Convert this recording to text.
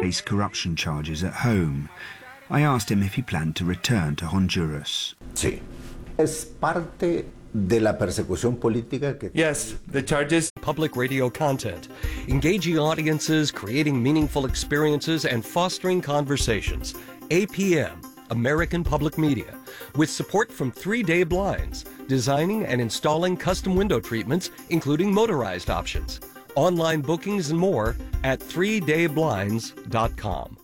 face corruption charges at home. I asked him if he planned to return to Honduras. Sí. Es parte de la persecución política que... Yes, the charges. Public radio content, engaging audiences, creating meaningful experiences, and fostering conversations. APM, American Public Media, with support from 3 Day Blinds, designing and installing custom window treatments, including motorized options. Online bookings and more at 3dayblinds.com.